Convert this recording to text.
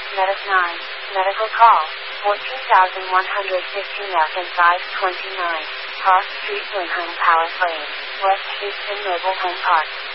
Medic 9, medical call, 14,115F and 529, Cross Street, Wyndham Palace Lane, West Houston Mobile Home Park.